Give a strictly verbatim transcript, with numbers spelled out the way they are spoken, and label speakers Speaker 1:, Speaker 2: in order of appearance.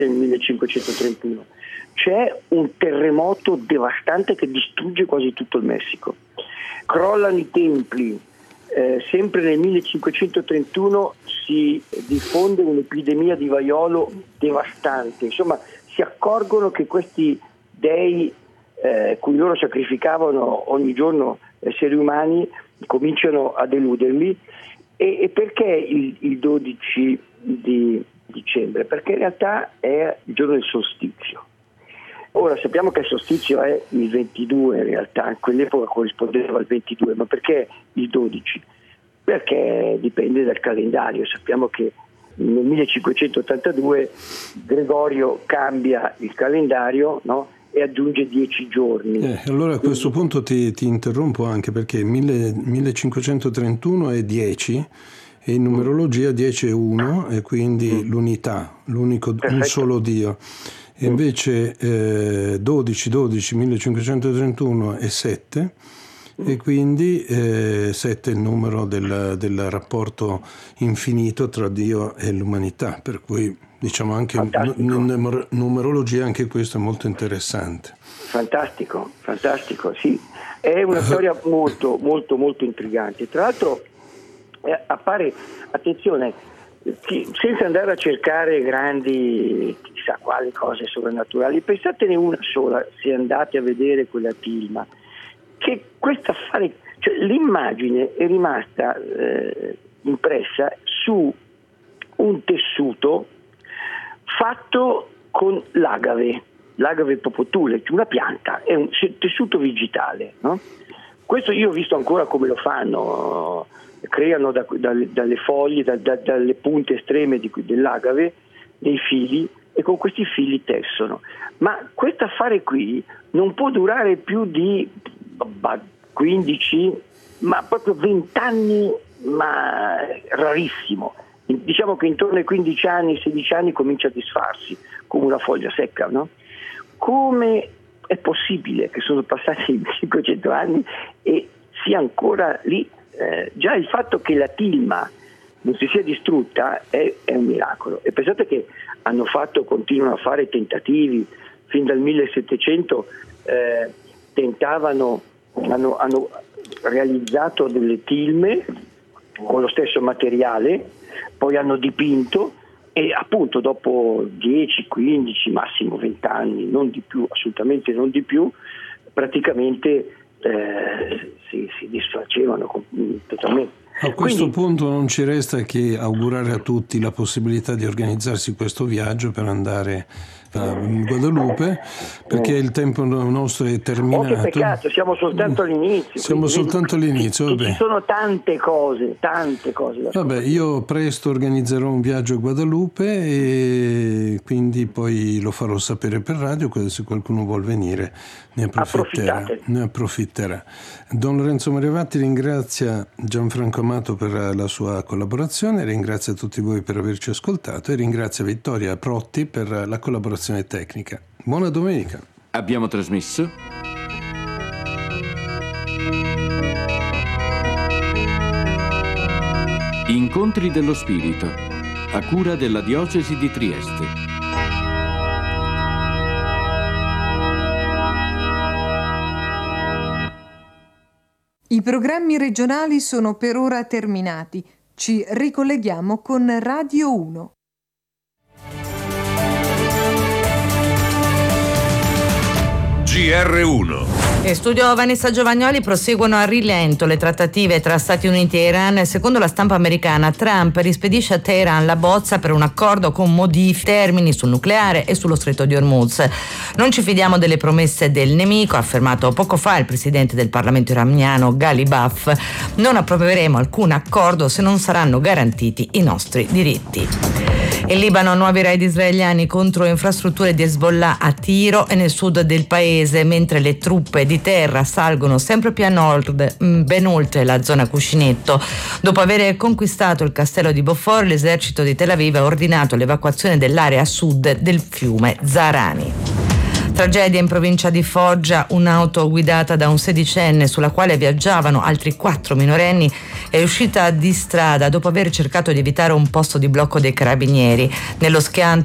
Speaker 1: nel millecinquecentotrentuno. C'è un terremoto devastante che distrugge quasi tutto il Messico. Crollano i templi. Eh, sempre nel millecinquecentotrentuno si diffonde un'epidemia di vaiolo devastante. Insomma, si accorgono che questi dei eh, cui loro sacrificavano ogni giorno esseri umani cominciano a deluderli. E, e perché il, il dodici di dicembre? Perché in realtà è il giorno del solstizio. Ora sappiamo che il solstizio è il ventidue, in realtà in quell'epoca corrispondeva al ventidue, ma perché il dodici? Perché dipende dal calendario. Sappiamo che nel millecinquecentottantadue Gregorio cambia il calendario, no? E aggiunge dieci giorni.
Speaker 2: Eh, allora a questo punto ti, ti interrompo anche perché mille, millecinquecentotrentuno è dieci e in numerologia dieci è uno e quindi mm. l'unità, l'unico, un solo Dio. E invece eh, dodici, dodici, millecinquecentotrentuno è sette e quindi eh, sette è il numero del, del rapporto infinito tra Dio e l'umanità, per cui diciamo anche in numerologia anche questo è molto interessante.
Speaker 1: Fantastico, fantastico, sì. È una storia molto, molto, molto intrigante. Tra l'altro eh, appare, attenzione, senza andare a cercare grandi chissà quali cose sovrannaturali, pensatene una sola se andate a vedere quella Tilma, che questo affare, cioè l'immagine è rimasta eh, impressa su un tessuto fatto con l'agave, l'agave popotule, una pianta, è un tessuto vegetale, no? Questo io ho visto ancora come lo fanno. Creano da, da, dalle foglie, da, da, dalle punte estreme di, dell'agave dei fili e con questi fili tessono. Ma questo affare qui non può durare più di quindici, ma proprio venti anni, ma rarissimo. Diciamo che intorno ai quindici anni, sedici anni comincia a disfarsi come una foglia secca, no? Come è possibile che sono passati cinquecento anni e sia ancora lì? Eh, già il fatto che la tilma non si sia distrutta è, è un miracolo. E pensate che hanno fatto, continuano a fare tentativi fin dal millesettecento, eh, tentavano, hanno, hanno realizzato delle tilme con lo stesso materiale, poi hanno dipinto e appunto dopo dieci, quindici, massimo venti anni, non di più, assolutamente non di più, praticamente Eh, si, si disfacevano totalmente.
Speaker 2: A questo
Speaker 1: Quindi,
Speaker 2: punto non ci resta che augurare a tutti la possibilità di organizzarsi questo viaggio per andare a Guadalupe, perché il tempo nostro è terminato.
Speaker 1: Oh, che peccato, siamo soltanto all'inizio.
Speaker 2: Siamo
Speaker 1: quindi,
Speaker 2: soltanto all'inizio.
Speaker 1: Ci,
Speaker 2: vabbè.
Speaker 1: ci sono tante cose, tante cose da
Speaker 2: Vabbè, io presto organizzerò un viaggio a Guadalupe e quindi poi lo farò sapere per radio, se qualcuno vuol venire ne approfitterà. Ne approfitterà. Don Lorenzo Mariavatti ringrazia Gianfranco Amato per la sua collaborazione, ringrazia tutti voi per averci ascoltato e ringrazia Vittoria Protti per la collaborazione tecnica. Buona domenica.
Speaker 3: Abbiamo trasmesso Incontri dello Spirito, a cura della Diocesi di Trieste.
Speaker 4: I programmi regionali sono per ora terminati. Ci ricolleghiamo con Radio uno.
Speaker 5: G R uno.
Speaker 6: In studio Vanessa Giovagnoli. Proseguono a rilento le trattative tra Stati Uniti e Iran. Secondo la stampa americana, Trump rispedisce a Teheran la bozza per un accordo con modifiche termini sul nucleare e sullo stretto di Hormuz. Non ci fidiamo delle promesse del nemico, ha affermato poco fa il presidente del Parlamento iraniano Ghalibaf. Non approveremo alcun accordo se non saranno garantiti i nostri diritti. In Libano, nuovi raid israeliani contro infrastrutture di Hezbollah a Tiro e nel sud del paese, mentre le truppe di terra salgono sempre più a nord, ben oltre la zona cuscinetto. Dopo aver conquistato il castello di Beaufort, l'esercito di Tel Aviv ha ordinato l'evacuazione dell'area a sud del fiume Zahrani. Tragedia in provincia di Foggia, un'auto guidata da un sedicenne sulla quale viaggiavano altri quattro minorenni è uscita di strada dopo aver cercato di evitare un posto di blocco dei carabinieri. Nello schianto